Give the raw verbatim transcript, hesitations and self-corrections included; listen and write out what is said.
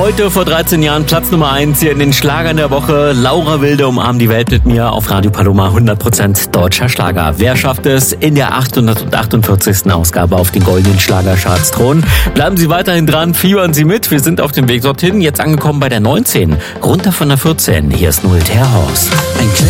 Heute vor dreizehn Jahren Platz Nummer eins hier in den Schlagern der Woche. Laura Wilde umarmt die Welt mit mir auf Radio Paloma, hundert Prozent deutscher Schlager. Wer schafft es in der achthundertachtundvierzigsten Ausgabe auf den goldenen Schlagercharts thron? Bleiben Sie weiterhin dran, fiebern Sie mit. Wir sind auf dem Weg dorthin, jetzt angekommen bei der neunzehn. Runter von der vierzehn. Hier ist Noel Terhaus. Ein